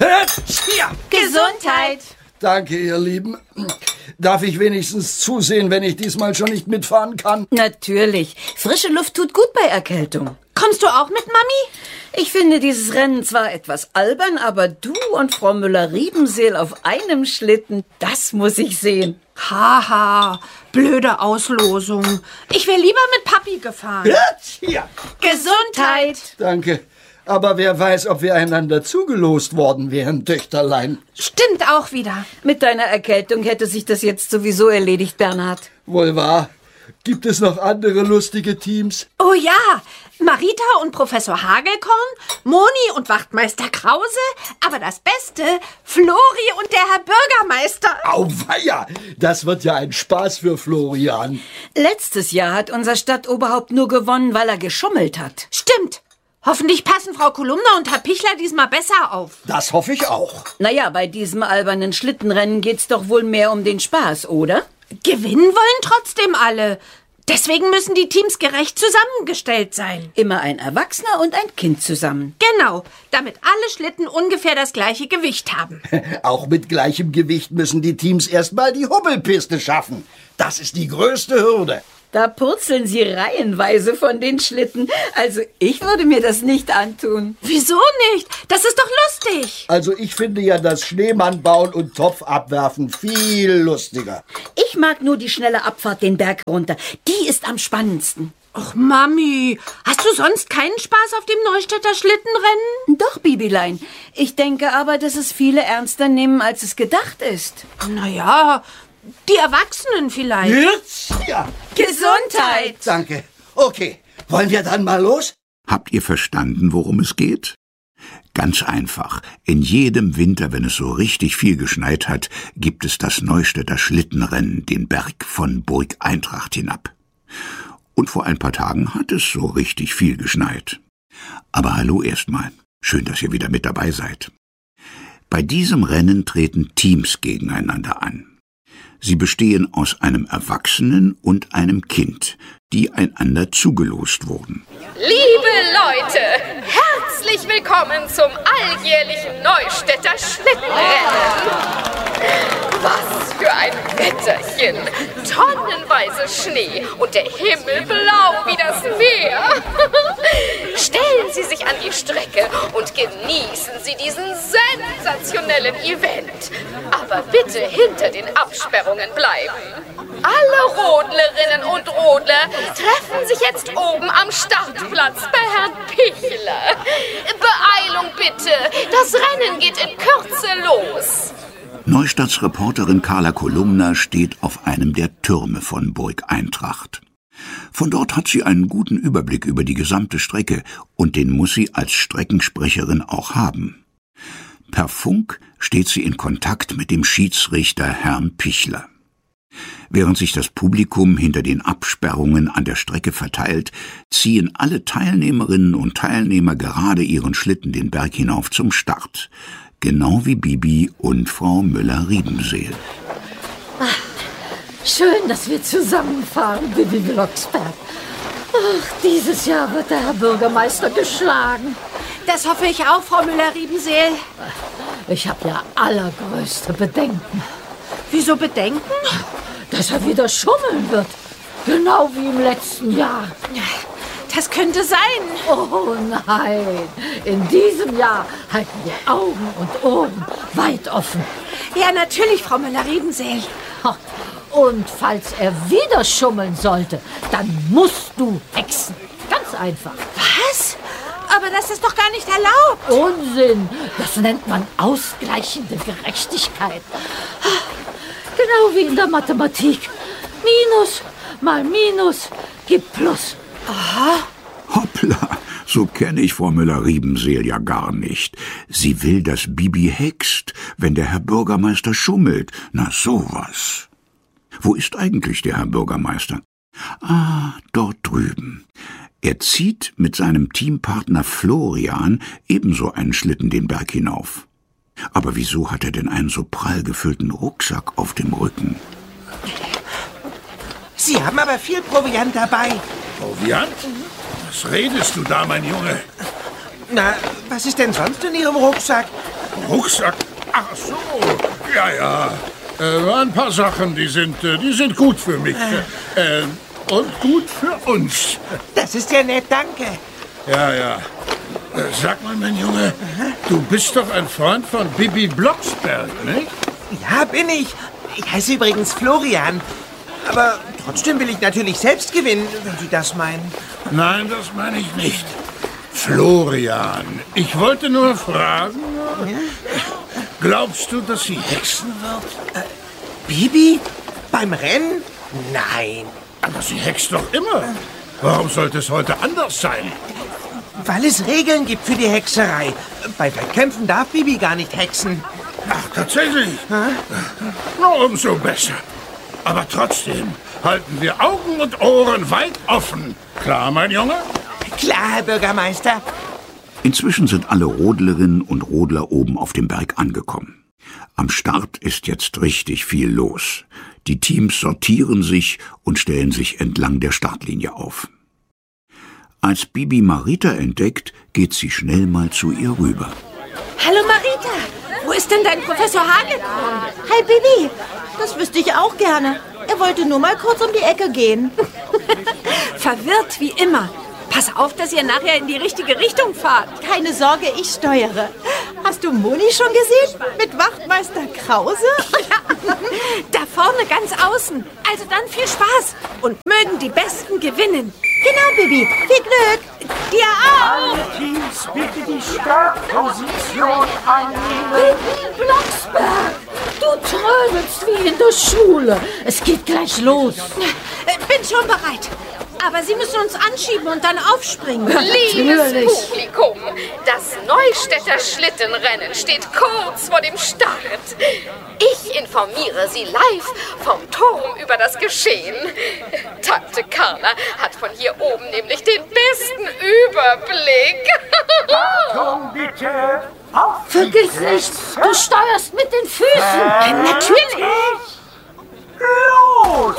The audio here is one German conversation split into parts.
Hier. Gesundheit! Danke, ihr Lieben. Darf ich wenigstens zusehen, wenn ich diesmal schon nicht mitfahren kann? Natürlich. Frische Luft tut gut bei Erkältung. Kommst du auch mit, Mami? Ich finde dieses Rennen zwar etwas albern, aber du und Frau Müller-Riebenseel auf einem Schlitten, das muss ich sehen. Haha, blöde Auslosung. Ich wäre lieber mit Papi gefahren. Hier. Gesundheit! Danke. Aber wer weiß, ob wir einander zugelost worden wären, Töchterlein. Stimmt auch wieder. Mit deiner Erkältung hätte sich das jetzt sowieso erledigt, Bernhard. Wohl wahr. Gibt es noch andere lustige Teams? Oh ja, Marita und Professor Hagelkorn, Moni und Wachtmeister Krause, aber das Beste, Flori und der Herr Bürgermeister. Auweia, das wird ja ein Spaß für Florian. Letztes Jahr hat unser Stadtoberhaupt nur gewonnen, weil er geschummelt hat. Stimmt. Hoffentlich passen Frau Kolumna und Herr Pichler diesmal besser auf. Das hoffe ich auch. Naja, bei diesem albernen Schlittenrennen geht's doch wohl mehr um den Spaß, oder? Gewinnen wollen trotzdem alle. Deswegen müssen die Teams gerecht zusammengestellt sein. Immer ein Erwachsener und ein Kind zusammen. Genau, damit alle Schlitten ungefähr das gleiche Gewicht haben. Auch mit gleichem Gewicht müssen die Teams erstmal die Hubbelpiste schaffen. Das ist die größte Hürde. Da purzeln sie reihenweise von den Schlitten. Also ich würde mir das nicht antun. Wieso nicht? Das ist doch lustig. Also ich finde ja das Schneemann bauen und Topf abwerfen viel lustiger. Ich mag nur die schnelle Abfahrt den Berg runter. Die ist am spannendsten. Och, Mami, hast du sonst keinen Spaß auf dem Neustädter Schlittenrennen? Doch, Bibilein. Ich denke aber, dass es viele ernster nehmen, als es gedacht ist. Naja, die Erwachsenen vielleicht. Jetzt? Ja. Gesundheit! Danke. Okay, wollen wir dann mal los? Habt ihr verstanden, worum es geht? Ganz einfach. In jedem Winter, wenn es so richtig viel geschneit hat, gibt es das Neustädter Schlittenrennen, den Berg von Burg Eintracht hinab. Und vor ein paar Tagen hat es so richtig viel geschneit. Aber hallo erstmal. Schön, dass ihr wieder mit dabei seid. Bei diesem Rennen treten Teams gegeneinander an. Sie bestehen aus einem Erwachsenen und einem Kind, die einander zugelost wurden. Liebe Leute, herzlich willkommen zum alljährlichen Neustädter Schlittenrennen. Was für ein Wetterchen! Tonnenweise Schnee und der Himmel blau wie das Meer. Stellen Sie sich an die Strecke und genießen Sie diesen sensationellen Event. Aber bitte hinter den Absperrungen bleiben. Alle Rodlerinnen und Rodler treffen sich jetzt oben am Startplatz bei Herrn Pichler. Beeilung bitte, das Rennen geht in Kürze los. Neustadts Reporterin Carla Kolumna steht auf einem der Türme von Burg Eintracht. Von dort hat sie einen guten Überblick über die gesamte Strecke und den muss sie als Streckensprecherin auch haben. Per Funk steht sie in Kontakt mit dem Schiedsrichter Herrn Pichler. Während sich das Publikum hinter den Absperrungen an der Strecke verteilt, ziehen alle Teilnehmerinnen und Teilnehmer gerade ihren Schlitten den Berg hinauf zum Start. Genau wie Bibi und Frau Müller-Riebenseel. Schön, dass wir zusammenfahren, Bibi Blocksberg. Ach, dieses Jahr wird der Herr Bürgermeister geschlagen. Das hoffe ich auch, Frau Müller-Riebenseel. Ich habe ja allergrößte Bedenken. Wieso Bedenken? Dass er wieder schummeln wird. Genau wie im letzten Jahr. Das könnte sein. Oh nein, in diesem Jahr halten wir Augen und Ohren weit offen. Ja, natürlich, Frau Müller-Riebenseel. Und falls er wieder schummeln sollte, dann musst du hexen. Ganz einfach. Was? Aber das ist doch gar nicht erlaubt. Unsinn. Das nennt man ausgleichende Gerechtigkeit. Genau wie in der Mathematik. Minus mal Minus gibt Plus. Aha. Hoppla, so kenne ich Frau Müller-Riebenseel ja gar nicht. Sie will, dass Bibi hext, wenn der Herr Bürgermeister schummelt. Na sowas. Wo ist eigentlich der Herr Bürgermeister? Ah, dort drüben. Er zieht mit seinem Teampartner Florian ebenso einen Schlitten den Berg hinauf. Aber wieso hat er denn einen so prall gefüllten Rucksack auf dem Rücken? Sie haben aber viel Proviant dabei. Proviant? Was redest du da, mein Junge? Na, was ist denn sonst in Ihrem Rucksack? Rucksack? Ach so, ja. Ein paar Sachen, die sind gut für mich. Und gut für uns. Das ist ja nett, danke. Ja. Sag mal, mein Junge, du bist doch ein Freund von Bibi Blocksberg, nicht? Ja, bin ich. Ich heiße übrigens Florian. Aber trotzdem will ich natürlich selbst gewinnen, wenn Sie das meinen. Nein, das meine ich nicht. Florian, ich wollte nur fragen, glaubst du, dass sie hexen wird? Bibi? Beim Rennen? Nein. Aber sie hext doch immer. Warum sollte es heute anders sein? Weil es Regeln gibt für die Hexerei. Bei Wettkämpfen darf Bibi gar nicht hexen. Ach, tatsächlich? Na, umso besser. Aber trotzdem halten wir Augen und Ohren weit offen. Klar, mein Junge? Klar, Herr Bürgermeister. Inzwischen sind alle Rodlerinnen und Rodler oben auf dem Berg angekommen. Am Start ist jetzt richtig viel los. Die Teams sortieren sich und stellen sich entlang der Startlinie auf. Als Bibi Marita entdeckt, geht sie schnell mal zu ihr rüber. Hallo Marita, wo ist denn dein Professor Hagelkorn? Hi Bibi, das wüsste ich auch gerne. Er wollte nur mal kurz um die Ecke gehen. Verwirrt wie immer. Pass auf, dass ihr nachher in die richtige Richtung fahrt. Keine Sorge, ich steuere. Hast du Moni schon gesehen? Mit Wachtmeister Krause? Ja, da vorne ganz außen. Also dann viel Spaß und mögen die Besten gewinnen. Genau, Bibi. Viel Glück. Dir auch. Alle Teams bitte die Startposition einnehmen. Bibi Blocksberg, du trödelst wie in der Schule. Es geht gleich los. Bin schon bereit. Aber Sie müssen uns anschieben und dann aufspringen. Liebes Publikum, das Neustädter Schlittenrennen steht kurz vor dem Start. Ich informiere Sie live vom Turm über das Geschehen. Tante Carla hat von hier oben nämlich den besten Überblick. Achtung bitte! Auf Vergiss nicht, du steuerst mit den Füßen. Natürlich. Los!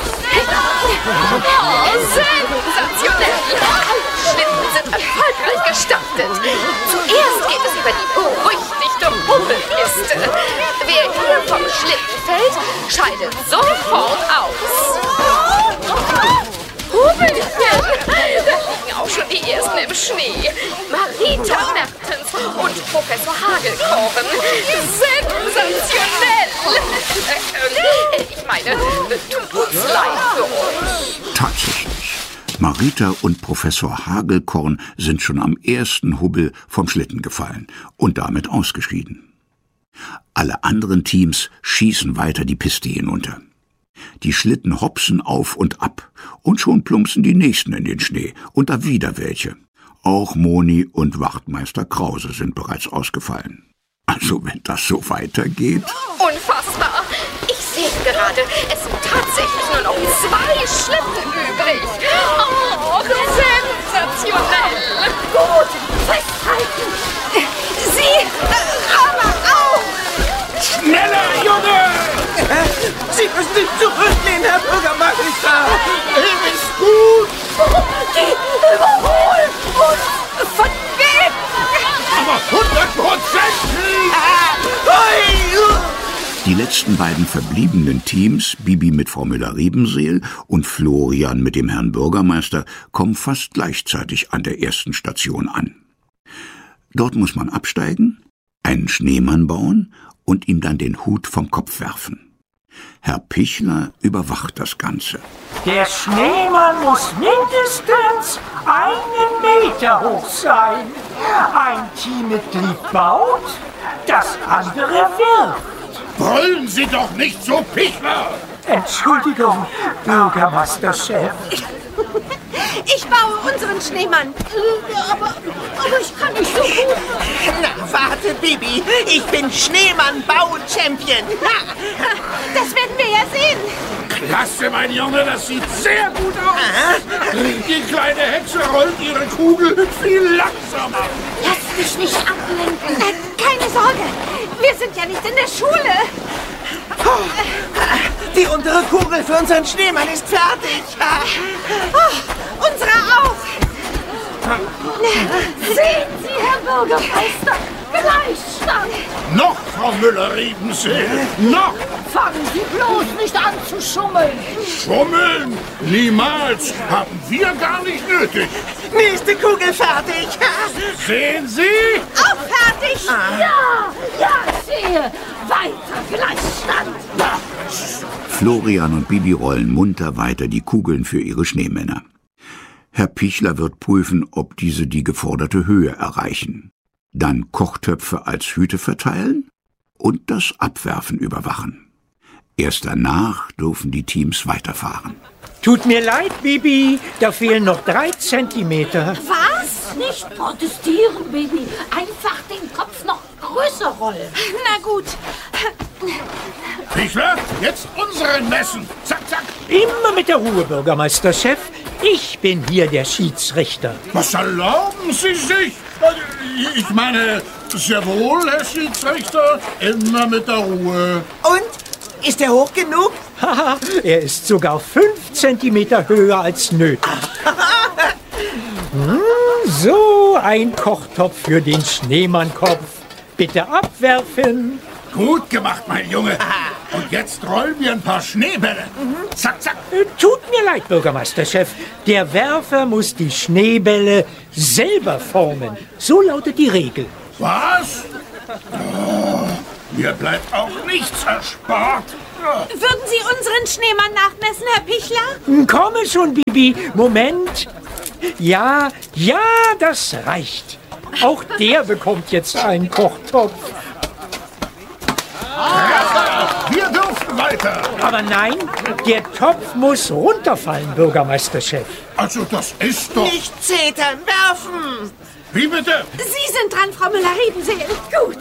Sensationell! Schlitten sind erfolgreich gestartet. Zuerst geht es über die berüchtigte Hubbelpiste. Wer hier vom Schlitten fällt, scheidet sofort aus. Hubbelchen! Da liegen auch schon die Ersten im Schnee. Marita Mertens und Professor Hagelkorn. Sensationell! Ich meine, tut uns leid für euch. Tatsächlich. Marita und Professor Hagelkorn sind schon am ersten Hubbel vom Schlitten gefallen und damit ausgeschieden. Alle anderen Teams schießen weiter die Piste hinunter. Die Schlitten hopsen auf und ab und schon plumpsen die nächsten in den Schnee und da wieder welche. Auch Moni und Wachtmeister Krause sind bereits ausgefallen. Also wenn das so weitergeht... Unfassbar! Ich sehe gerade, es sind tatsächlich nur noch 2 Schlitten übrig. Oh, sensationell! Gut, festhalten. Sie, aber auch. Schneller, Junge! Sie müssen sich zurücklehnen, Herr Bürgermeister. Ist gut! Die überholen uns. Von wem? Aber 100%! Die letzten beiden verbliebenen Teams, Bibi mit Frau Müller-Riebenseel und Florian mit dem Herrn Bürgermeister, kommen fast gleichzeitig an der ersten Station an. Dort muss man absteigen, einen Schneemann bauen und ihm dann den Hut vom Kopf werfen. Herr Pichler überwacht das Ganze. Der Schneemann muss mindestens 1 Meter hoch sein. Ein Teammitglied baut, das andere wirft. Brüllen Sie doch nicht so, Pichler! Entschuldigung, Bürgermeisterchef. Ich baue unseren Schneemann. Aber ich kann nicht so gut. Na, warte, Bibi. Ich bin Schneemann-Bau-Champion. Das werden wir ja sehen. Klasse, mein Junge, das sieht sehr gut aus. Die kleine Hexe rollt ihre Kugel viel langsamer. Lass dich nicht ablenken. Keine Sorge, wir sind ja nicht in der Schule. Die untere Kugel für unseren Schneemann ist fertig. Oh, unsere auch. Sehen Sie, Herr Bürgermeister, Gleichstand. Noch Frau Müller-Riebensee. Noch! Fangen Sie bloß nicht an zu schummeln. Schummeln? Niemals. Haben wir gar nicht nötig. Nächste Kugel fertig. Sehen Sie? Auch fertig. Ja, ich sehe. Weiter Gleichstand. Florian und Bibi rollen munter weiter die Kugeln für ihre Schneemänner. Herr Pichler wird prüfen, ob diese die geforderte Höhe erreichen. Dann Kochtöpfe als Hüte verteilen und das Abwerfen überwachen. Erst danach dürfen die Teams weiterfahren. Tut mir leid, Bibi, da fehlen noch 3 Zentimeter. Was? Nicht protestieren, Baby. Einfach den Kopf noch größer rollen. Na gut. Pichler, jetzt unseren messen. Zack, zack. Immer mit der Ruhe, Bürgermeisterchef. Ich bin hier der Schiedsrichter. Was erlauben Sie sich? Ich meine, sehr wohl, Herr Schiedsrichter. Immer mit der Ruhe. Und? Ist er hoch genug? Haha, er ist sogar 5 Zentimeter höher als nötig. So, ein Kochtopf für den Schneemannkopf. Bitte abwerfen. Gut gemacht, mein Junge. Und jetzt rollen wir ein paar Schneebälle. Zack, zack. Tut mir leid, Bürgermeisterchef. Der Werfer muss die Schneebälle selber formen. So lautet die Regel. Was? Oh, mir bleibt auch nichts erspart. Würden Sie unseren Schneemann nachmessen, Herr Pichler? Komme schon, Bibi. Moment. Ja, das reicht. Auch der bekommt jetzt einen Kochtopf. Wir dürfen weiter. Aber nein, der Topf muss runterfallen, Bürgermeisterchef. Also das ist doch... Nicht zetern, werfen. Wie bitte? Sie sind dran, Frau Müller-Riebensee. Gut.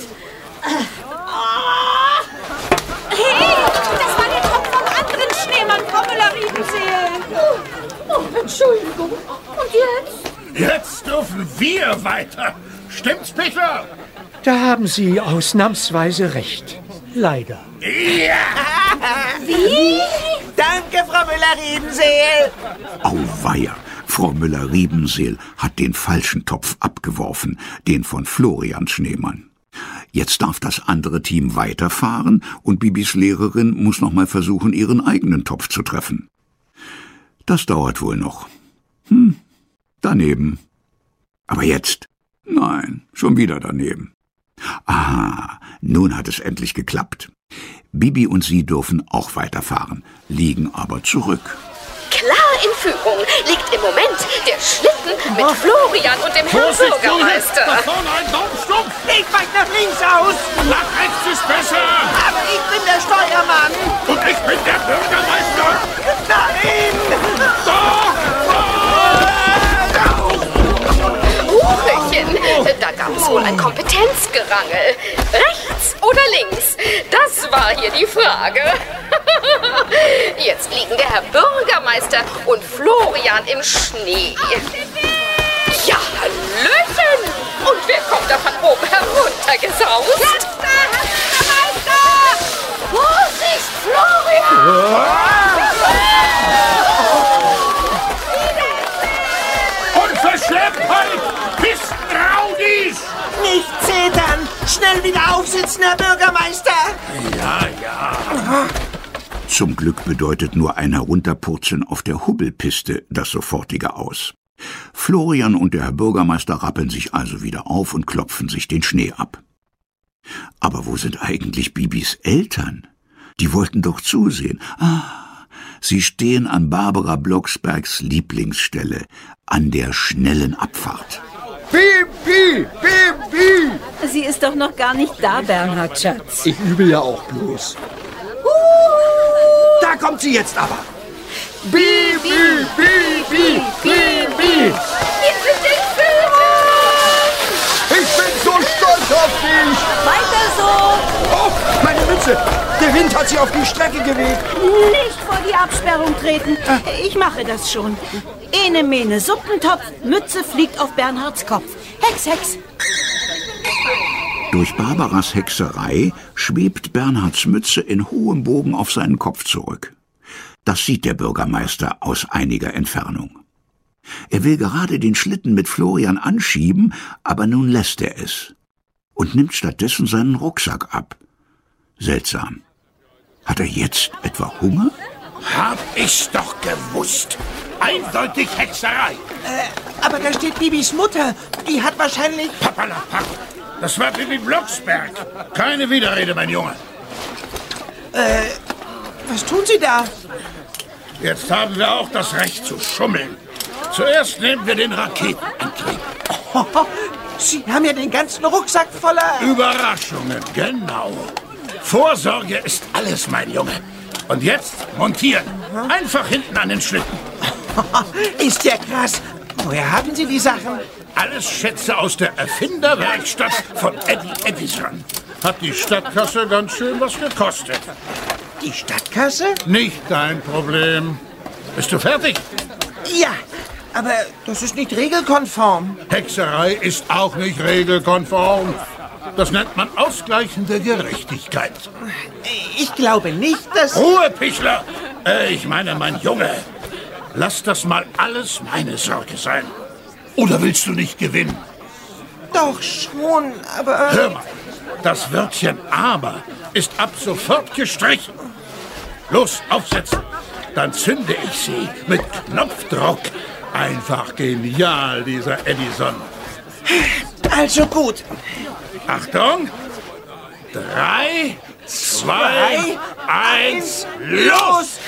Hey, das war der Topf vom anderen Schneemann, Frau Müller-Riebensee. Oh, Entschuldigung. Und jetzt? Jetzt dürfen wir weiter. Stimmt's, Pichler? Da haben Sie ausnahmsweise recht. Leider. Ja! Wie? Danke, Frau Müller-Riebensee. Auweia, Frau Müller-Riebenseel hat den falschen Topf abgeworfen, den von Florian Schneemann. Jetzt darf das andere Team weiterfahren und Bibis Lehrerin muss noch mal versuchen, ihren eigenen Topf zu treffen. Das dauert wohl noch. Daneben. Aber jetzt? Nein, schon wieder daneben. Aha, nun hat es endlich geklappt. Bibi und sie dürfen auch weiterfahren, liegen aber zurück. Klar in Führung liegt im Moment der Schlitten mit Florian und dem Herrn Bürgermeister. Da vorne ein Baumstumpf. Ich weich nach links aus. Nach rechts ist besser. Aber ich bin der Steuermann. Und ich bin der Bürgermeister. Nein. Doch! Hurrchen, da gab es wohl ein Kompetenzgerangel. Rechts oder links? Das war hier die Frage. Jetzt liegen der Herr Bürgermeister und Florian im Schnee. Ja, Hallöchen! Und wer kommt da von oben heruntergesaust? Jetzt da, Herr Bürgermeister! Vorsicht, Florian! Unverschämtheit! Pistenraudis! Nicht zetern. Schnell wieder aufsitzen, Herr Bürgermeister. Ja. Zum Glück bedeutet nur ein Herunterpurzeln auf der Hubbelpiste das sofortige Aus. Florian und der Herr Bürgermeister rappeln sich also wieder auf und klopfen sich den Schnee ab. Aber wo sind eigentlich Bibis Eltern? Die wollten doch zusehen. Sie stehen an Barbara Blocksbergs Lieblingsstelle, an der schnellen Abfahrt. Bibi! Bibi! Sie ist doch noch gar nicht da, Bernhard, Schatz. Ich übe ja auch bloß. Da kommt sie jetzt aber. Bibi! Bibi! Bibi! Wir sind in Führung! Ich bin so stolz auf dich! Weiter so! Oh, meine Mütze! Der Wind hat sie auf die Strecke geweht. Nicht vor die Absperrung treten. Ich mache das schon. Ene, mene, Suppentopf, Mütze fliegt auf Bernhards Kopf. Hex, Hex. Durch Barbaras Hexerei schwebt Bernhards Mütze in hohem Bogen auf seinen Kopf zurück. Das sieht der Bürgermeister aus einiger Entfernung. Er will gerade den Schlitten mit Florian anschieben, aber nun lässt er es und nimmt stattdessen seinen Rucksack ab. Seltsam. Hat er jetzt etwa Hunger? Hab ich's doch gewusst. Eindeutig Hexerei. Aber da steht Bibis Mutter. Die hat wahrscheinlich... Papperlapapp. Das war Bibi Blocksberg. Keine Widerrede, mein Junge. Was tun Sie da? Jetzt haben wir auch das Recht zu schummeln. Zuerst nehmen wir den Raketenantrieb. Sie haben ja den ganzen Rucksack voller... Überraschungen, genau. Vorsorge ist alles, mein Junge. Und jetzt montieren. Einfach hinten an den Schlitten. Ist ja krass. Woher haben Sie die Sachen? Alles Schätze aus der Erfinderwerkstatt von Eddie Edison. Hat die Stadtkasse ganz schön was gekostet. Die Stadtkasse? Nicht dein Problem. Bist du fertig? Ja, aber das ist nicht regelkonform. Hexerei ist auch nicht regelkonform. Das nennt man ausgleichende Gerechtigkeit. Ich glaube nicht, dass... Ruhe, Pichler! Ich meine, mein Junge. Lass das mal alles meine Sorge sein. Oder willst du nicht gewinnen? Doch schon, aber... Hör mal, das Wörtchen aber ist ab sofort gestrichen. Los, aufsetzen. Dann zünde ich sie mit Knopfdruck. Einfach genial, dieser Edison. Also gut. Achtung. 3, 2, 1, los!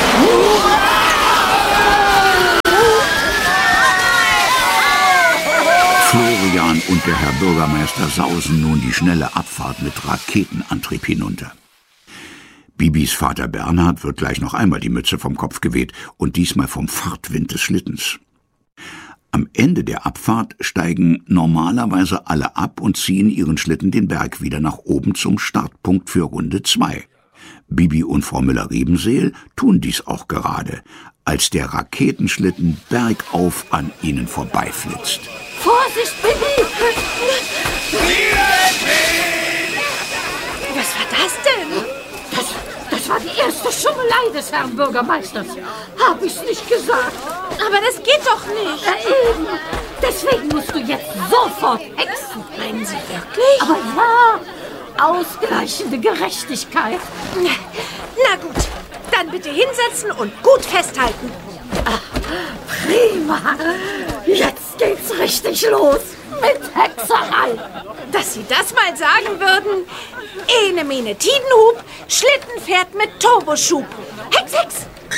Florian und der Herr Bürgermeister sausen nun die schnelle Abfahrt mit Raketenantrieb hinunter. Bibis Vater Bernhard wird gleich noch einmal die Mütze vom Kopf geweht und diesmal vom Fahrtwind des Schlittens. Am Ende der Abfahrt steigen normalerweise alle ab und ziehen ihren Schlitten den Berg wieder nach oben zum Startpunkt für Runde 2. Bibi und Frau Müller-Riebenseel tun dies auch gerade, als der Raketenschlitten bergauf an ihnen vorbeiflitzt. Vorsicht, Bibi! Was war das denn? Das war die erste Schummelei des Herrn Bürgermeisters. Hab ich's nicht gesagt? Aber das geht doch nicht. Ja, eben. Deswegen musst du jetzt sofort hexen. Meinen Sie wirklich? Aber ja, ausgleichende Gerechtigkeit. Na gut, dann bitte hinsetzen und gut festhalten. Ach, prima. Jetzt geht's richtig los mit Hexerei. Dass Sie das mal sagen würden. Ene mene Tidenhub, Schlitten fährt mit Turboschub. Hex, Hex!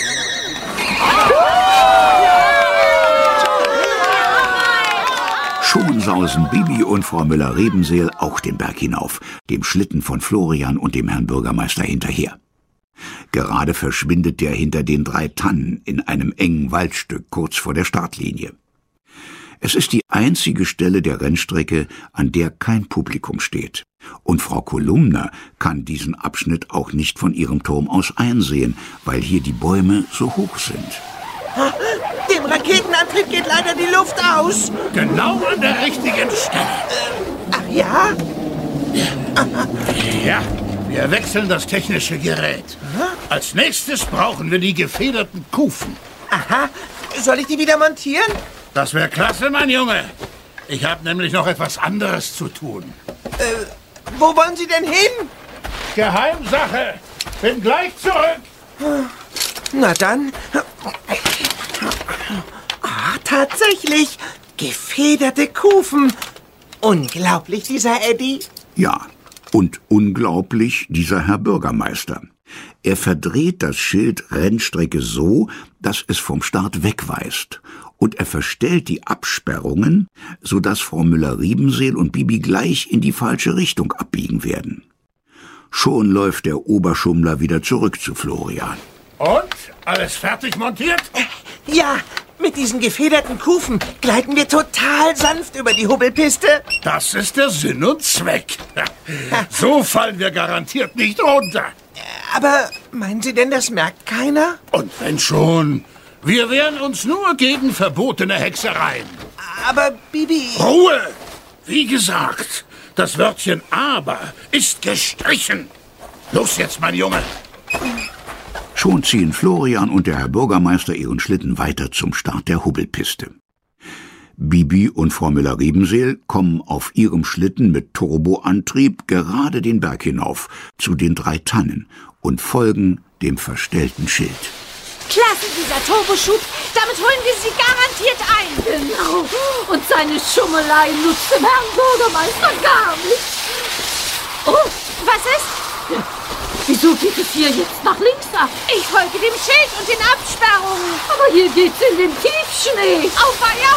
Schon sausen Bibi und Frau Müller-Riebenseel auch den Berg hinauf, dem Schlitten von Florian und dem Herrn Bürgermeister hinterher. Gerade verschwindet der hinter den 3 Tannen in einem engen Waldstück kurz vor der Startlinie. Es ist die einzige Stelle der Rennstrecke, an der kein Publikum steht. Und Frau Kolumna kann diesen Abschnitt auch nicht von ihrem Turm aus einsehen, weil hier die Bäume so hoch sind. Dem Raketenantrieb geht leider die Luft aus. Genau an der richtigen Stelle. Ach ja? Ja, wir wechseln das technische Gerät. Als nächstes brauchen wir die gefederten Kufen. Aha, soll ich die wieder montieren? Das wäre klasse, mein Junge. Ich habe nämlich noch etwas anderes zu tun. Wo wollen Sie denn hin? Geheimsache. Bin gleich zurück. Na dann. Tatsächlich. Gefederte Kufen. Unglaublich, dieser Eddie. Ja, und unglaublich dieser Herr Bürgermeister. Er verdreht das Schild Rennstrecke so, dass es vom Start wegweist. Und er verstellt die Absperrungen, sodass Frau Müller-Riebenseel und Bibi gleich in die falsche Richtung abbiegen werden. Schon läuft der Oberschummler wieder zurück zu Florian. Und? Alles fertig montiert? Ja, mit diesen gefederten Kufen gleiten wir total sanft über die Hubbelpiste. Das ist der Sinn und Zweck. So fallen wir garantiert nicht runter. Aber meinen Sie denn, das merkt keiner? Und wenn schon, wir wehren uns nur gegen verbotene Hexereien. Aber Bibi... Ruhe! Wie gesagt, das Wörtchen aber ist gestrichen. Los jetzt, mein Junge. Schon ziehen Florian und der Herr Bürgermeister ihren Schlitten weiter zum Start der Hubbelpiste. Bibi und Frau Müller-Riebenseel kommen auf ihrem Schlitten mit Turboantrieb gerade den Berg hinauf zu den 3 Tannen und folgen dem verstellten Schild. Klasse, dieser Turboschub. Damit holen wir sie garantiert ein. Genau. Und seine Schummelei nutzt dem Herrn Bürgermeister gar nicht. Oh, was ist? Wieso geht es hier jetzt nach links ab? Ich folge dem Schild und den Absperrungen. Aber hier geht's in den Tiefschnee. Auweia!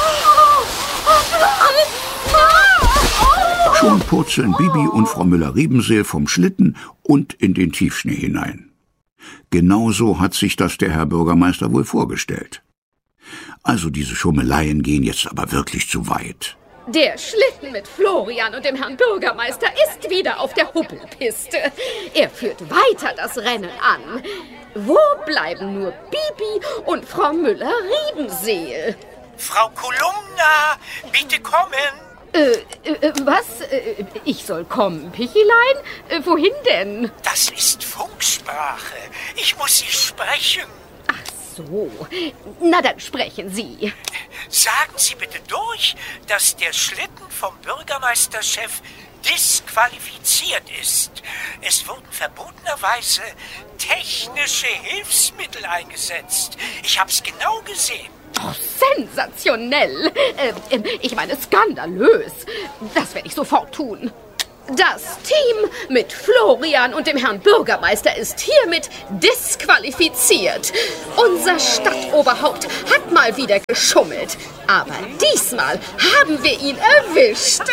Schon purzeln Bibi und Frau Müller-Riebenseel vom Schlitten und in den Tiefschnee hinein. Genauso hat sich das der Herr Bürgermeister wohl vorgestellt. Also diese Schummeleien gehen jetzt aber wirklich zu weit. Der Schlitten mit Florian und dem Herrn Bürgermeister ist wieder auf der Huppelpiste. Er führt weiter das Rennen an. Wo bleiben nur Bibi und Frau Müller-Riebenseel? Frau Kolumna, bitte kommen. Was? Ich soll kommen, Pichilein? Wohin denn? Das ist Funksprache. Ich muss Sie sprechen. Ach so. Na, dann sprechen Sie. Sagen Sie bitte durch, dass der Schlitten vom Bürgermeisterchef disqualifiziert ist. Es wurden verbotenerweise technische Hilfsmittel eingesetzt. Ich hab's genau gesehen. Oh, sensationell. Ich meine, skandalös. Das werde ich sofort tun. Das Team mit Florian und dem Herrn Bürgermeister ist hiermit disqualifiziert. Unser Stadtoberhaupt hat mal wieder geschummelt. Aber diesmal haben wir ihn erwischt.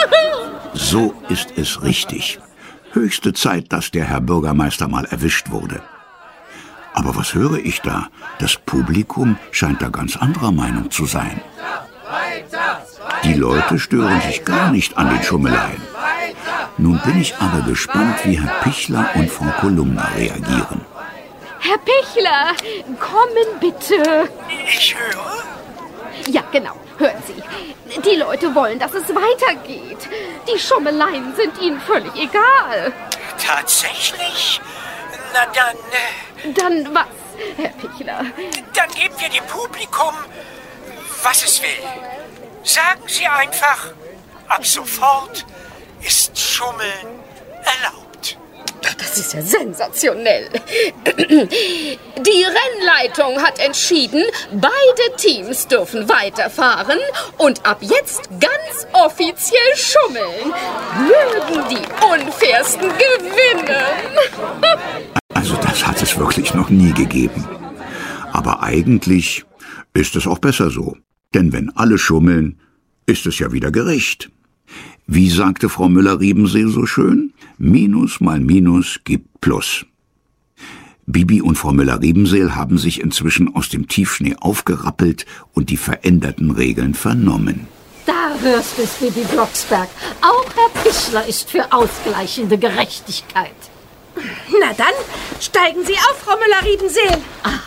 So ist es richtig. Höchste Zeit, dass der Herr Bürgermeister mal erwischt wurde. Aber was höre ich da? Das Publikum scheint da ganz anderer Meinung zu sein. Die Leute stören sich gar nicht an den Schummeleien. Nun bin ich aber gespannt, wie Herr Pichler und Frau Kolumna reagieren. Herr Pichler, kommen bitte. Ich höre. Ja, genau. Hören Sie. Die Leute wollen, dass es weitergeht. Die Schummeleien sind ihnen völlig egal. Tatsächlich? Na dann... Dann was, Herr Pichler? Dann geben wir dem Publikum, was es will. Sagen Sie einfach, ab sofort ist Schummeln erlaubt. Das ist ja sensationell. Die Rennleitung hat entschieden, beide Teams dürfen weiterfahren und ab jetzt ganz offiziell schummeln. Mögen die Unfairsten gewinnen. Also das hat es wirklich noch nie gegeben. Aber eigentlich ist es auch besser so. Denn wenn alle schummeln, ist es ja wieder gerecht. Wie sagte Frau Müller-Riebenseel so schön? Minus mal Minus gibt Plus. Bibi und Frau Müller-Riebenseel haben sich inzwischen aus dem Tiefschnee aufgerappelt und die veränderten Regeln vernommen. Da hörst du es, Bibi Blocksberg. Auch Herr Pichler ist für ausgleichende Gerechtigkeit. Na dann, steigen Sie auf, Frau Müller-Riebenseel.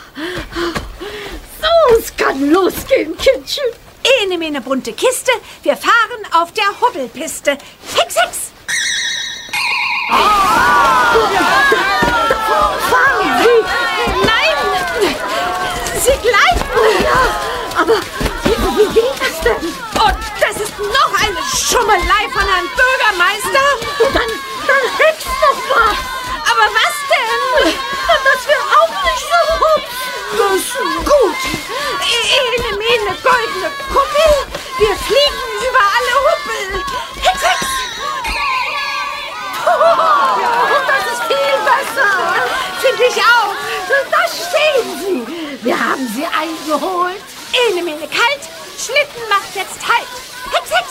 So, es kann losgehen, Kindchen. Ene, mene, bunte Kiste. Wir fahren auf der Hubbelpiste. Hex, hex! Fahren Sie! Nein! Sie gleiten! Ja, aber wie geht das denn? Und das ist noch eine Schummelei von Herrn Bürgermeister. Und dann hext noch was. Aber was denn? Dass wir auch nicht so hupsen. Gut. Ene, mene, goldene Kuppel. Wir fliegen über alle Huppel. Hex, hex! Das ist viel besser. Finde ich auch. Da stehen Sie. Wir haben Sie eingeholt. Ene, mene, kalt. Schlitten macht jetzt Halt. Hex, hex!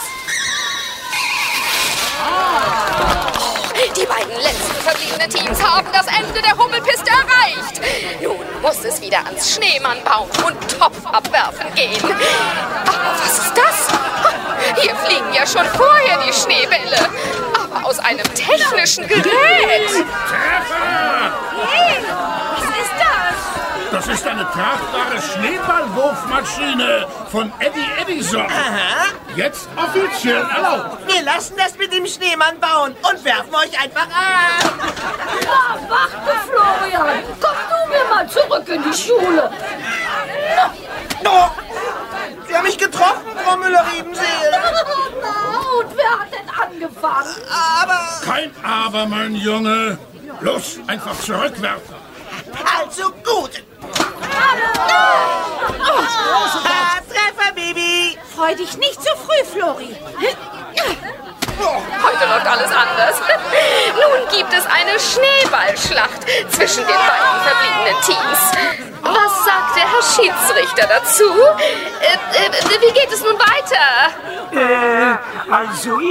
Die beiden letzten verbliebenen Teams haben das Ende der Hubbelpiste erreicht. Nun muss es wieder ans Schneemannbauen und Topf abwerfen gehen. Aber was ist das? Hier fliegen ja schon vorher die Schneebälle. Aber aus einem technischen Gerät. Treffer! Hey, was ist das? Das ist eine tragbare Schneeballwurfmaschine von Eddie Edison. Aha. Jetzt offiziell erlaubt. Wir lassen das mit dem Schneemann bauen und werfen euch einfach an. Na, warte, Florian. Komm du mir mal zurück in die Schule. Oh, Sie haben mich getroffen, Frau Müller-Riebenseel. Und wer hat denn angefangen? Aber... Kein Aber, mein Junge. Los, einfach zurückwerfen. Also gut. Treffer, Baby. Freu dich nicht zu früh, Flori. Heute läuft alles anders. Nun gibt es eine Schneeballschlacht zwischen den beiden verbliebenen Teams. Was sagt der Herr Schiedsrichter dazu? Wie geht es nun weiter? Also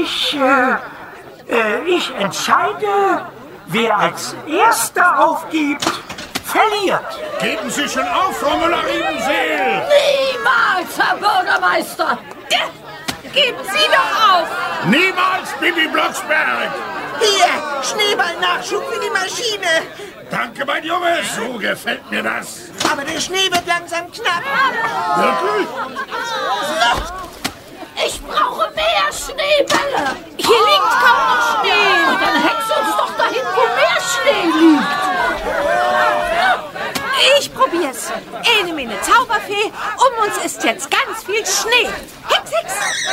ich entscheide, wer als Erster aufgibt, verliert. Geben Sie schon auf, Frau Müller-Riebenseel. Niemals, Herr Bürgermeister! Geben Sie doch auf! Niemals, Bibi Blocksberg. Hier, Schneeballnachschub für die Maschine. Danke, mein Junge. So gefällt mir das. Aber der Schnee wird langsam knapp. Wirklich? Ich brauche mehr Schneebälle! Hier liegt kaum noch Schnee. Und dann hext uns doch dahin, wo mehr Schnee liegt! Ich probier's. Ene Mene Zauberfee, uns ist jetzt ganz viel Schnee. Hex, Hex!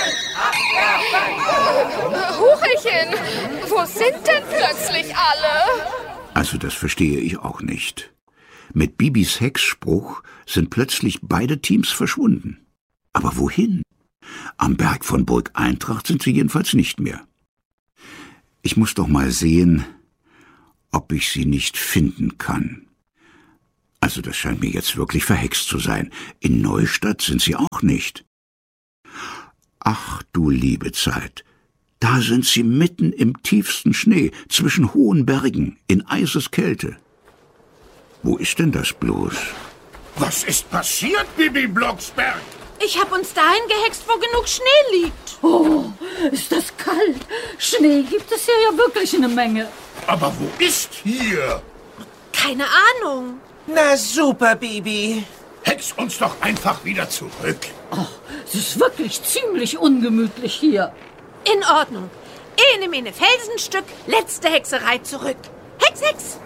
Huchelchen, wo sind denn plötzlich alle? Also das verstehe ich auch nicht. Mit Bibis Hexspruch sind plötzlich beide Teams verschwunden. Aber wohin? Am Berg von Burg Eintracht sind sie jedenfalls nicht mehr. Ich muss doch mal sehen, ob ich sie nicht finden kann. Also das scheint mir jetzt wirklich verhext zu sein. In Neustadt sind sie auch nicht. Ach du liebe Zeit, da sind sie mitten im tiefsten Schnee, zwischen hohen Bergen, in Eiseskälte. Wo ist denn das bloß? Was ist passiert, Bibi Blocksberg? Ich hab uns dahin gehext, wo genug Schnee liegt. Oh, ist das kalt. Schnee gibt es hier ja wirklich eine Menge. Aber wo ist hier? Keine Ahnung. Na super, Bibi. Hex uns doch einfach wieder zurück. Oh, es ist wirklich ziemlich ungemütlich hier. In Ordnung. Ene Mene Felsenstück, letzte Hexerei zurück. Hex, Hex!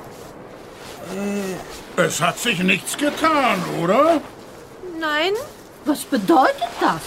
Es hat sich nichts getan, oder? Nein, Was bedeutet das?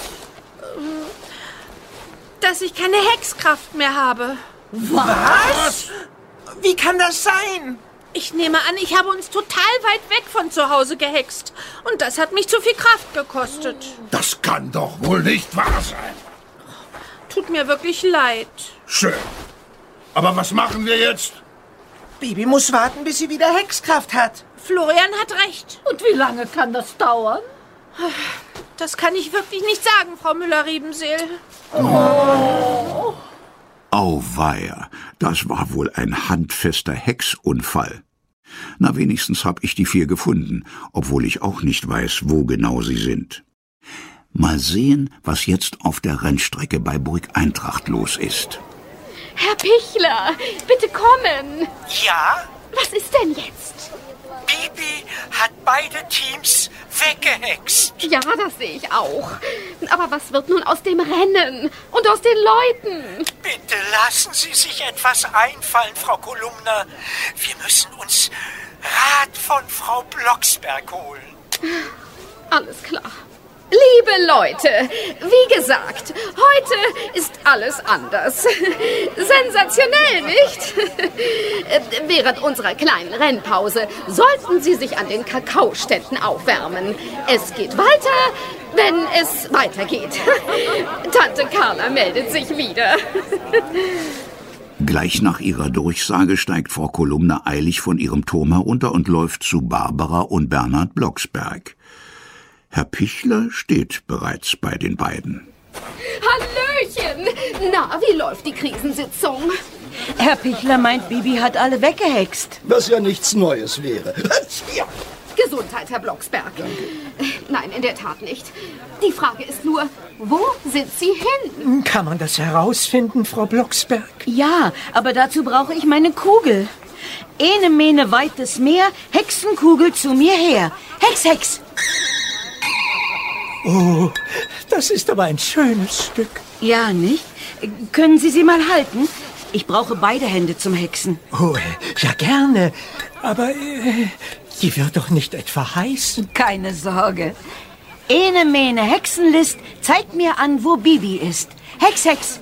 dass ich keine Hexkraft mehr habe. Was? Wie kann das sein? Ich nehme an, ich habe uns total weit weg von zu Hause gehext. Und das hat mich zu viel Kraft gekostet. Das kann doch wohl nicht wahr sein. Tut mir wirklich leid. Schön. Aber was machen wir jetzt? Bibi muss warten, bis sie wieder Hexkraft hat. Florian hat recht. Und wie lange kann das dauern? Das kann ich wirklich nicht sagen, Frau Müller-Riebenseel. Auweia, das war wohl ein handfester Hexunfall. Na, wenigstens hab ich die 4 gefunden, obwohl ich auch nicht weiß, wo genau sie sind. Mal sehen, was jetzt auf der Rennstrecke bei Burg Eintracht los ist. Herr Pichler, bitte kommen. Ja, Was ist denn jetzt? Bibi hat beide Teams weggehext. Ja, das sehe ich auch. Aber was wird nun aus dem Rennen und aus den Leuten? Bitte lassen Sie sich etwas einfallen, Frau Kolumna. Wir müssen uns Rat von Frau Blocksberg holen. Alles klar. Liebe Leute, wie gesagt, heute ist alles anders. Sensationell, nicht? Während unserer kleinen Rennpause sollten Sie sich an den Kakaoständen aufwärmen. Es geht weiter, wenn es weitergeht. Tante Carla meldet sich wieder. Gleich nach ihrer Durchsage steigt Frau Kolumna eilig von ihrem Turm herunter und läuft zu Barbara und Bernhard Blocksberg. Herr Pichler steht bereits bei den beiden. Hallöchen! Na, wie läuft die Krisensitzung? Herr Pichler meint, Bibi hat alle weggehext. Was ja nichts Neues wäre. Ja. Gesundheit, Herr Blocksberg. Nein, in der Tat nicht. Die Frage ist nur, wo sind Sie hin? Kann man das herausfinden, Frau Blocksberg? Ja, aber dazu brauche ich meine Kugel. Ene Mene weites Meer, Hexenkugel zu mir her. Hex, Hex! Oh, das ist aber ein schönes Stück. Ja, nicht? Können Sie sie mal halten? Ich brauche beide Hände zum Hexen. Oh, ja gerne. Aber die wird doch nicht etwa heiß? Keine Sorge. Ene mene Hexenlist, zeigt mir an, wo Bibi ist. Hex, Hex.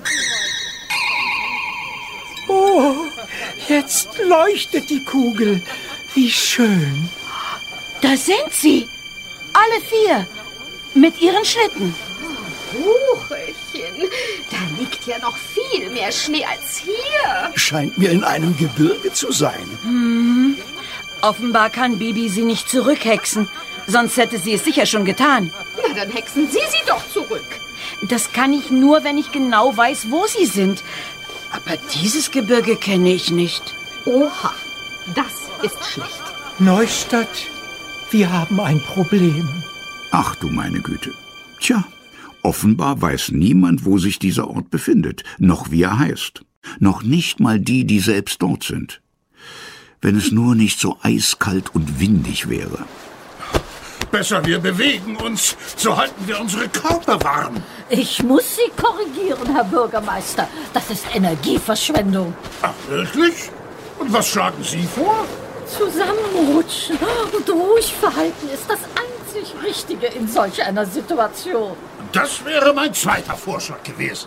Oh, jetzt leuchtet die Kugel. Wie schön. Da sind sie. Alle 4. Mit ihren Schlitten. Huchelchen, da liegt ja noch viel mehr Schnee als hier. Scheint mir in einem Gebirge zu sein. Offenbar kann Bibi sie nicht zurückhexen. Sonst hätte sie es sicher schon getan. Na, dann hexen Sie sie doch zurück. Das kann ich nur, wenn ich genau weiß, wo sie sind. Aber dieses Gebirge kenne ich nicht. Oha, das ist schlecht. Neustadt, wir haben ein Problem. Ach du meine Güte. Tja, offenbar weiß niemand, wo sich dieser Ort befindet, noch wie er heißt. Noch nicht mal die selbst dort sind. Wenn es nur nicht so eiskalt und windig wäre. Besser, wir bewegen uns, so halten wir unsere Körper warm. Ich muss Sie korrigieren, Herr Bürgermeister. Das ist Energieverschwendung. Ach, wirklich? Und was schlagen Sie vor? Zusammenrutschen und ruhig verhalten ist das einzig Richtige in solch einer Situation. Das wäre mein zweiter Vorschlag gewesen.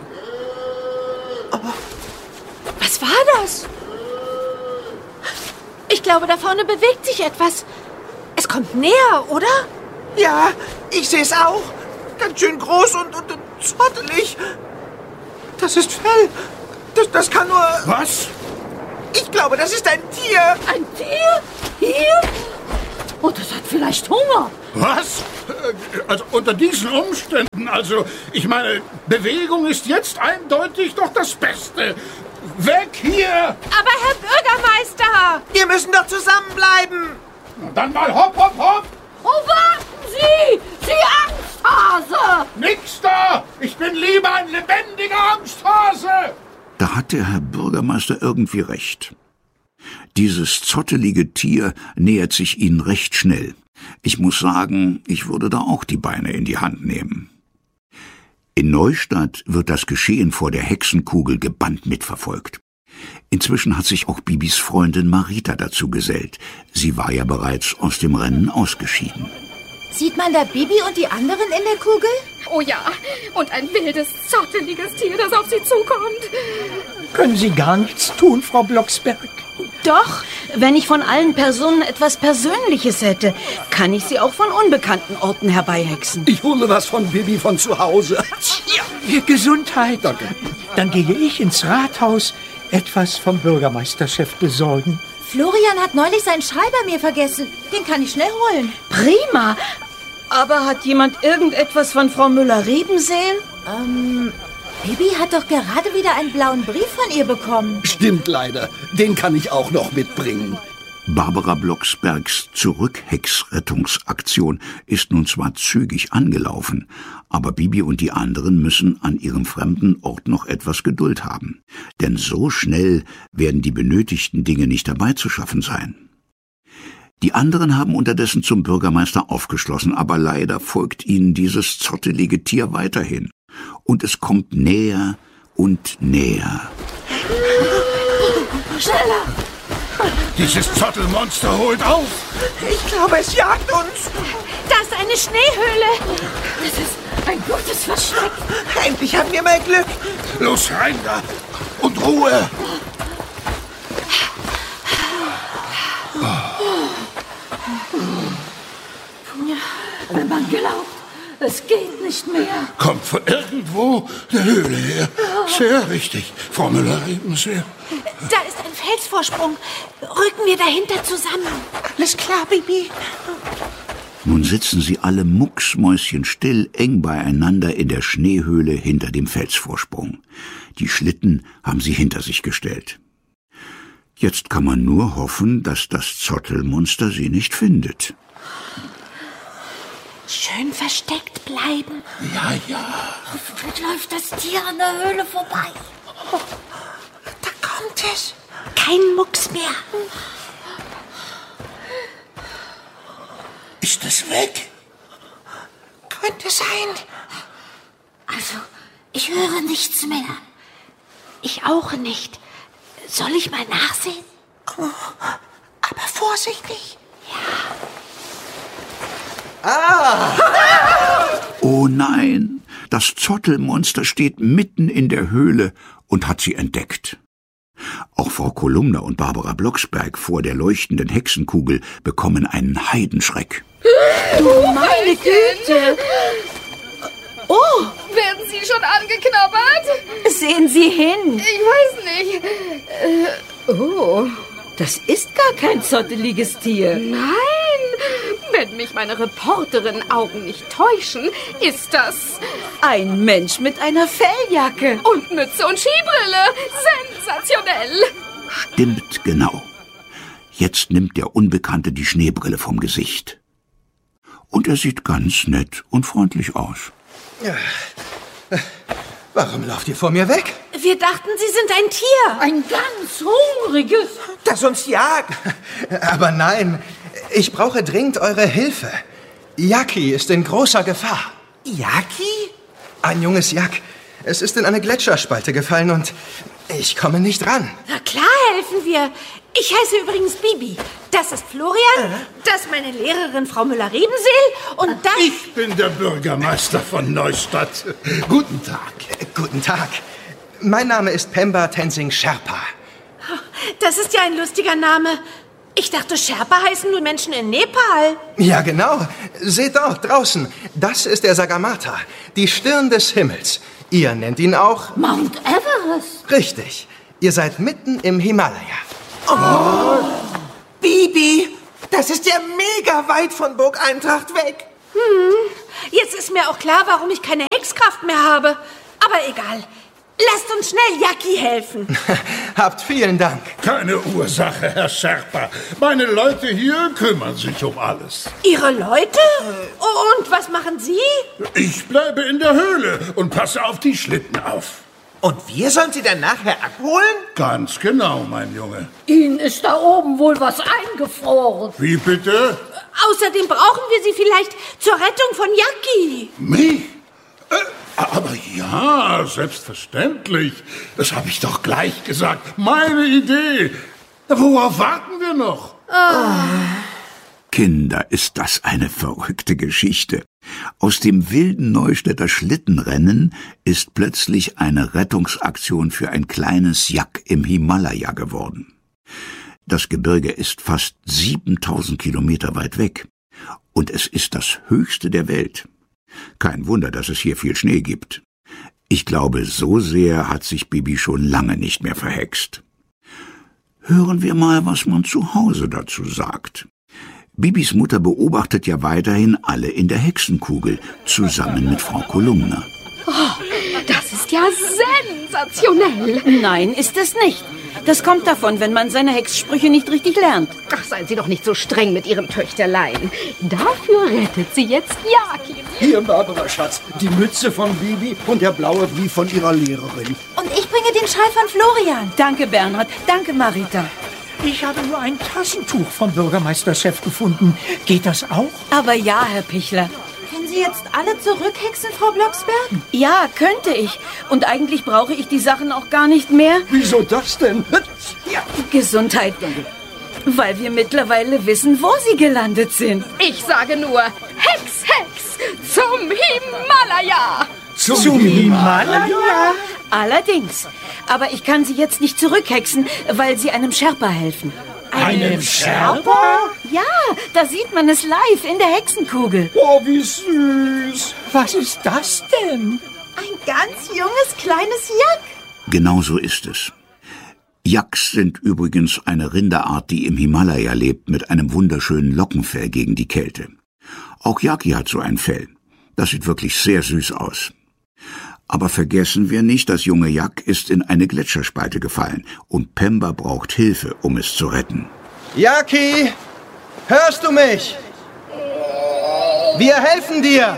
Was war das? Ich glaube, da vorne bewegt sich etwas. Es kommt näher, oder? Ja, ich sehe es auch. Ganz schön groß und zottelig. Das ist Fell. Das kann nur... Was? Ich glaube, das ist ein Tier. Ein Tier? Hier? Oh, das hat vielleicht Hunger. Was? Also unter diesen Umständen, ich meine, Bewegung ist jetzt eindeutig doch das Beste. Weg hier! Aber Herr Bürgermeister! Wir müssen doch zusammenbleiben. Na, dann mal hopp, hopp, hopp! Oh, warten Sie! Sie Angsthase! Nix da! Ich bin lieber ein lebendiger Angsthase! Da hat der Herr Bürgermeister irgendwie recht. Dieses zottelige Tier nähert sich ihnen recht schnell. Ich muss sagen, ich würde da auch die Beine in die Hand nehmen. In Neustadt wird das Geschehen vor der Hexenkugel gebannt mitverfolgt. Inzwischen hat sich auch Bibis Freundin Marita dazu gesellt. Sie war ja bereits aus dem Rennen ausgeschieden. Sieht man da Bibi und die anderen in der Kugel? Oh ja, und ein wildes, zotteliges Tier, das auf sie zukommt. Können Sie gar nichts tun, Frau Blocksberg? Doch, wenn ich von allen Personen etwas Persönliches hätte, kann ich sie auch von unbekannten Orten herbeihexen. Ich hole was von Bibi von zu Hause. Gesundheit. Danke. Dann gehe ich ins Rathaus etwas vom Bürgermeisterchef besorgen. Florian hat neulich seinen Schreiber mir vergessen. Den kann ich schnell holen. Prima. Aber hat jemand irgendetwas von Frau Müller-Rebenseel? Bibi hat doch gerade wieder einen blauen Brief von ihr bekommen. Stimmt leider. Den kann ich auch noch mitbringen. Barbara Blocksbergs Zurückhex-Rettungsaktion ist nun zwar zügig angelaufen, aber Bibi und die anderen müssen an ihrem fremden Ort noch etwas Geduld haben. Denn so schnell werden die benötigten Dinge nicht herbeizuschaffen sein. Die anderen haben unterdessen zum Bürgermeister aufgeschlossen, aber leider folgt ihnen dieses zottelige Tier weiterhin. Und es kommt näher und näher. Schneller! Dieses Zottelmonster holt auf. Ich glaube, es jagt uns. Da ist eine Schneehöhle. Das ist ein gutes Versteck. Endlich haben wir mal Glück. Los, rein da. Und Ruhe. Wenn man glaubt, es geht nicht mehr. Kommt von irgendwo der Höhle her. Sehr richtig, Frau Müller-Rebenseel. Da ist ein Felsvorsprung. Rücken wir dahinter zusammen. Alles klar, Bibi. Nun sitzen sie alle mucksmäuschenstill eng beieinander in der Schneehöhle hinter dem Felsvorsprung. Die Schlitten haben sie hinter sich gestellt. Jetzt kann man nur hoffen, dass das Zottelmonster sie nicht findet. Schön versteckt bleiben. Ja, ja. Hoffentlich läuft das Tier an der Höhle vorbei. Da kommt es. Kein Mucks mehr. Ist es weg? Könnte sein. Also, ich höre nichts mehr. Ich auch nicht. Soll ich mal nachsehen? Aber vorsichtig. Ah! Oh nein, das Zottelmonster steht mitten in der Höhle und hat sie entdeckt. Auch Frau Kolumna und Barbara Blocksberg vor der leuchtenden Hexenkugel bekommen einen Heidenschreck. Du meine Güte! Oh! Werden Sie schon angeknabbert? Sehen Sie hin! Ich weiß nicht. Oh. Das ist gar kein zotteliges Tier. Nein! Wenn mich meine Reporterinnen-Augen nicht täuschen, ist das ein Mensch mit einer Felljacke. Und Mütze und Skibrille. Sensationell! Stimmt genau. Jetzt nimmt der Unbekannte die Schneebrille vom Gesicht. Und er sieht ganz nett und freundlich aus. Ja. Warum lauft ihr vor mir weg? Wir dachten, Sie sind ein Tier. Ein ganz hungriges. Das uns jagt. Aber nein, ich brauche dringend eure Hilfe. Yaki ist in großer Gefahr. Yaki? Ein junges Yak. Es ist in eine Gletscherspalte gefallen und ich komme nicht ran. Na klar helfen wir. Ich heiße übrigens Bibi. Das ist Florian, das ist meine Lehrerin Frau Müller-Rebenseel und das... Ich bin der Bürgermeister von Neustadt. Guten Tag. Guten Tag. Mein Name ist Pemba Tenzing Sherpa. Das ist ja ein lustiger Name. Ich dachte, Sherpa heißen nur Menschen in Nepal. Ja, genau. Seht dort draußen. Das ist der Sagarmatha, die Stirn des Himmels. Ihr nennt ihn auch... Mount Everest. Richtig. Ihr seid mitten im Himalaya. Oh. Bibi, das ist ja mega weit von Burg Eintracht weg. Jetzt ist mir auch klar, warum ich keine Hexkraft mehr habe. Aber egal. Lasst uns schnell Yaki helfen. Habt vielen Dank. Keine Ursache, Herr Sherpa. Meine Leute hier kümmern sich um alles. Ihre Leute? Und was machen Sie? Ich bleibe in der Höhle und passe auf die Schlitten auf. Und wir sollen sie dann nachher abholen? Ganz genau, mein Junge. Ihnen ist da oben wohl was eingefroren. Wie bitte? Außerdem brauchen wir Sie vielleicht zur Rettung von Yaki. Mich? Aber ja, selbstverständlich. Das habe ich doch gleich gesagt. Meine Idee. Worauf warten wir noch? Kinder, ist das eine verrückte Geschichte. Aus dem wilden Neustädter Schlittenrennen ist plötzlich eine Rettungsaktion für ein kleines Yak im Himalaya geworden. Das Gebirge ist fast 7000 Kilometer weit weg. Und es ist das höchste der Welt. Kein Wunder, dass es hier viel Schnee gibt. Ich glaube, so sehr hat sich Bibi schon lange nicht mehr verhext. Hören wir mal, was man zu Hause dazu sagt. Bibis Mutter beobachtet ja weiterhin alle in der Hexenkugel, zusammen mit Frau Kolumna. Oh, das ist ja sensationell. Nein, ist es nicht. Das kommt davon, wenn man seine Hexsprüche nicht richtig lernt. Ach, seien Sie doch nicht so streng mit Ihrem Töchterlein. Dafür rettet sie jetzt Yaki. Hier, Barbara, Schatz, die Mütze von Bibi und der blaue Brief von ihrer Lehrerin. Und ich bringe den Schal von Florian. Danke, Bernhard. Danke, Marita. Ich habe nur ein Tassentuch vom Bürgermeisterchef gefunden. Geht das auch? Aber ja, Herr Pichler. Können Sie jetzt alle zurückhexen, Frau Blocksberg? Ja, könnte ich. Und eigentlich brauche ich die Sachen auch gar nicht mehr. Wieso das denn? Ja, Gesundheit. Weil wir mittlerweile wissen, wo sie gelandet sind. Ich sage nur, Hex, Hex, zum Himalaya. Zum Himalaya? Allerdings. Aber ich kann sie jetzt nicht zurückhexen, weil sie einem Sherpa helfen. Einem Sherpa? Ja, da sieht man es live in der Hexenkugel. Oh, wie süß. Was ist das denn? Ein ganz junges, kleines Yak. Genau so ist es. Yaks sind übrigens eine Rinderart, die im Himalaya lebt, mit einem wunderschönen Lockenfell gegen die Kälte. Auch Yaki hat so ein Fell. Das sieht wirklich sehr süß aus. Aber vergessen wir nicht, das junge Yak ist in eine Gletscherspalte gefallen und Pemba braucht Hilfe, um es zu retten. Yaki, hörst du mich? Wir helfen dir.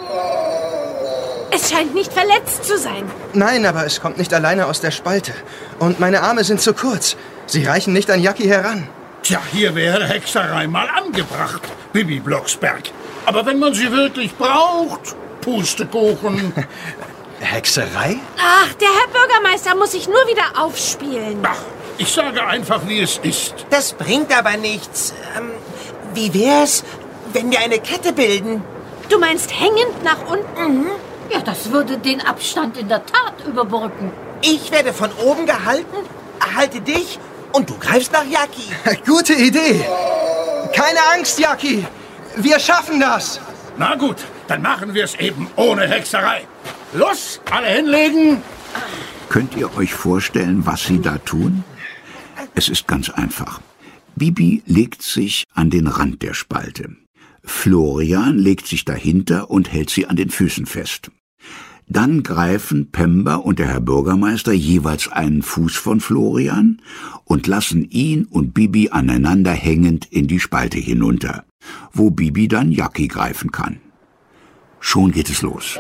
Es scheint nicht verletzt zu sein. Nein, aber es kommt nicht alleine aus der Spalte. Und meine Arme sind zu kurz. Sie reichen nicht an Yaki heran. Tja, hier wäre Hexerei mal angebracht, Bibi Blocksberg. Aber wenn man sie wirklich braucht, Pustekuchen. Hexerei? Ach, der Herr Bürgermeister muss sich nur wieder aufspielen. Ach, ich sage einfach, wie es ist. Das bringt aber nichts. Wie wär's, wenn wir eine Kette bilden? Du meinst hängend nach unten? Mhm. Ja, das würde den Abstand in der Tat überbrücken. Ich werde von oben gehalten, erhalte dich und du greifst nach Jackie. Gute Idee. Keine Angst, Jackie. Wir schaffen das. Na gut, dann machen wir es eben ohne Hexerei. Los, alle hinlegen. Könnt ihr euch vorstellen, was sie da tun? Es ist ganz einfach. Bibi legt sich an den Rand der Spalte. Florian legt sich dahinter und hält sie an den Füßen fest. Dann greifen Pemba und der Herr Bürgermeister jeweils einen Fuß von Florian und lassen ihn und Bibi aneinander hängend in die Spalte hinunter, wo Bibi dann Jackie greifen kann. Schon geht es los.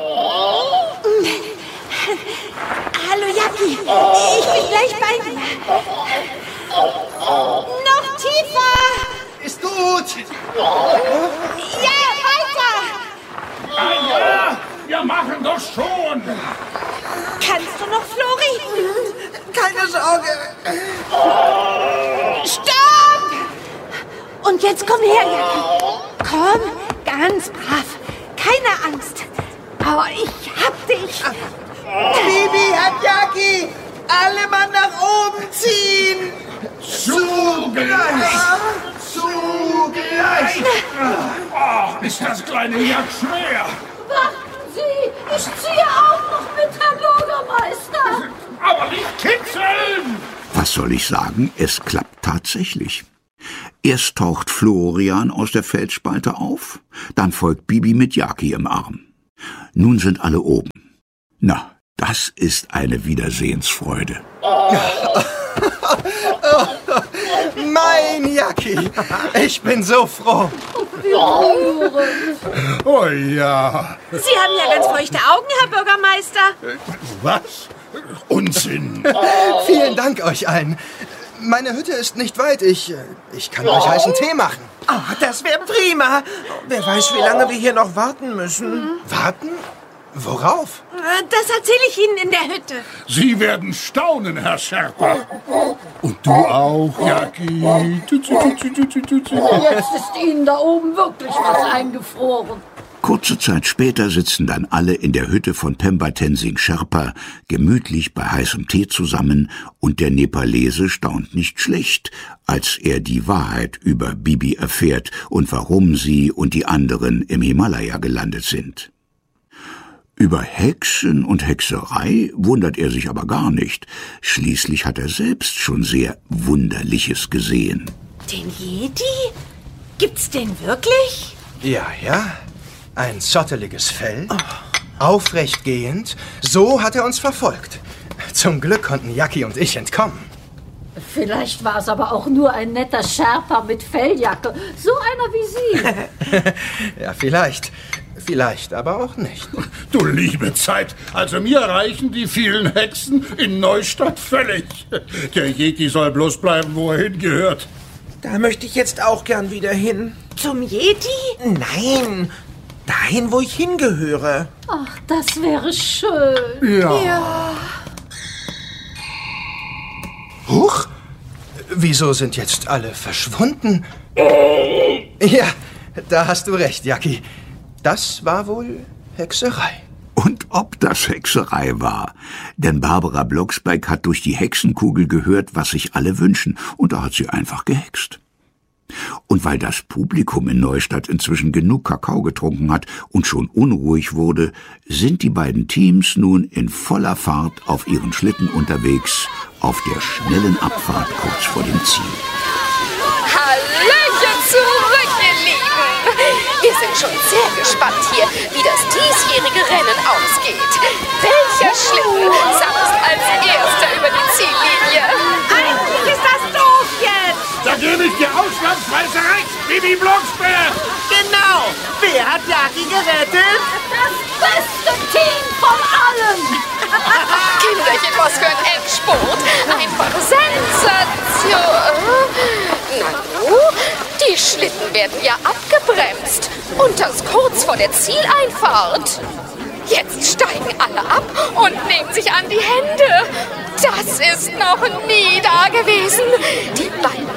Hallo Jackie, ich bin gleich bei dir. Noch tiefer! Ist gut! Ja, weiter! Ja, wir machen das schon! Kannst du noch, Flori? Keine Sorge! Stopp! Und jetzt komm her, Jackie. Komm, ganz brav. Keine Angst. Oh, ich hab dich. Bibi hat Jackie! Alle Mann nach oben ziehen! Zugleich! Zugleich! Ach, ist das kleine Jack schwer! Warten Sie, ich ziehe auch noch mit, Herr Bürgermeister. Aber nicht kitzeln! Was soll ich sagen? Es klappt tatsächlich. Erst taucht Florian aus der Felsspalte auf, dann folgt Bibi mit Jackie im Arm. Nun sind alle oben. Na, das ist eine Wiedersehensfreude. Mein Jackie, ich bin so froh. Oh ja. Sie haben ja ganz feuchte Augen, Herr Bürgermeister. Was? Unsinn. Vielen Dank euch allen. Meine Hütte ist nicht weit. Ich kann euch heißen Tee machen. Oh, das wäre prima. Wer weiß, wie lange wir hier noch warten müssen. Warten? Worauf? Das erzähle ich Ihnen in der Hütte. Sie werden staunen, Herr Sherpa. Und du auch, Jackie. Jetzt ist Ihnen da oben wirklich was eingefroren. Kurze Zeit später sitzen dann alle in der Hütte von Pemba Tenzing Sherpa gemütlich bei heißem Tee zusammen und der Nepalese staunt nicht schlecht, als er die Wahrheit über Bibi erfährt und warum sie und die anderen im Himalaya gelandet sind. Über Hexen und Hexerei wundert er sich aber gar nicht. Schließlich hat er selbst schon sehr Wunderliches gesehen. Den Jedi? Gibt's den wirklich? Ja. Ein zotteliges Fell, aufrecht gehend. So hat er uns verfolgt. Zum Glück konnten Jackie und ich entkommen. Vielleicht war es aber auch nur ein netter Sherpa mit Felljacke. So einer wie Sie. Ja, vielleicht. Vielleicht aber auch nicht. Du liebe Zeit, also mir reichen die vielen Hexen in Neustadt völlig. Der Yeti soll bloß bleiben, wo er hingehört. Da möchte ich jetzt auch gern wieder hin. Zum Jedi? Nein, dahin, wo ich hingehöre. Ach, das wäre schön. Ja. Huch, wieso sind jetzt alle verschwunden? Ja, da hast du recht, Jackie. Das war wohl Hexerei. Und ob das Hexerei war. Denn Barbara Blocksberg hat durch die Hexenkugel gehört, was sich alle wünschen. Und da hat sie einfach gehext. Und weil das Publikum in Neustadt inzwischen genug Kakao getrunken hat und schon unruhig wurde, sind die beiden Teams nun in voller Fahrt auf ihren Schlitten unterwegs, auf der schnellen Abfahrt kurz vor dem Ziel. Hallöchen zurück, ihr Lieben! Wir sind schon sehr gespannt hier, wie das diesjährige Rennen ausgeht. Welcher Schlitten saust als erster über die Ziellinie? Eigentlich ist das doof jetzt! Da gebe ich dir ausnahmsweise recht, Bibi Blocksberg! Genau! Wer hat Jackie gerettet? Das beste Team von allen! Kinderchen, was für ein Endspurt! Einfach Sensation! Na du, die Schlitten werden ja abgebremst. Und das kurz vor der Zieleinfahrt. Jetzt steigen alle ab und nehmen sich an die Hände. Das ist noch nie da gewesen. Die beiden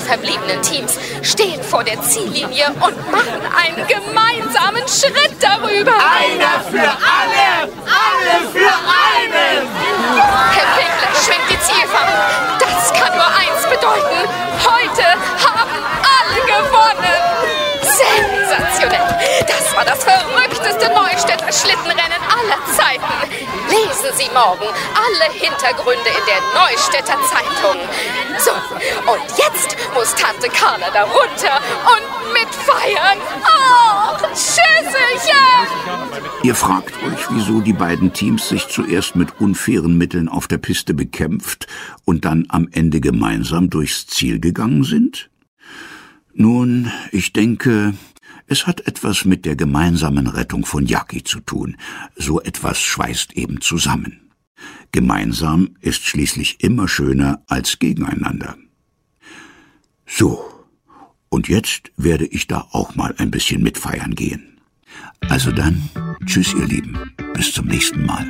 verbliebenen Teams stehen vor der Ziellinie und machen einen gemeinsamen Schritt darüber. Einer für alle, alle für einen. Herr Pinkler schwingt die Zielfahne. Das kann nur eins bedeuten. Heute haben alle gewonnen. Sensationell. Das war das verrückteste Neustädter Schlittenrennen aller Zeiten. Lesen Sie morgen alle Hintergründe in der Neustädter Zeitung. So, und jetzt muss Tante Carla da runter und mitfeiern. Oh, Schüsselchen! Ihr fragt euch, wieso die beiden Teams sich zuerst mit unfairen Mitteln auf der Piste bekämpft und dann am Ende gemeinsam durchs Ziel gegangen sind? Nun, ich denke, es hat etwas mit der gemeinsamen Rettung von Jackie zu tun. So etwas schweißt eben zusammen. Gemeinsam ist schließlich immer schöner als gegeneinander. So, und jetzt werde ich da auch mal ein bisschen mitfeiern gehen. Also dann, tschüss ihr Lieben, bis zum nächsten Mal.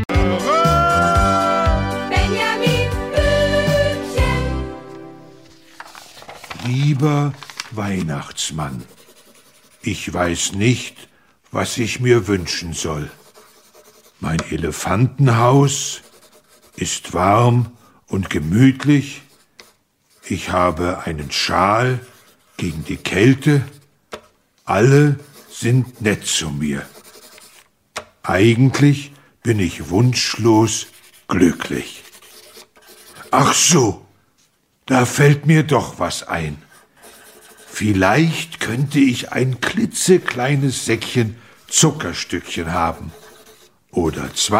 Lieber Weihnachtsmann, ich weiß nicht, was ich mir wünschen soll. Mein Elefantenhaus ist warm und gemütlich. Ich habe einen Schal gegen die Kälte. Alle sind nett zu mir. Eigentlich bin ich wunschlos glücklich. Ach so, da fällt mir doch was ein. Vielleicht könnte ich ein klitzekleines Säckchen Zuckerstückchen haben. Oder 2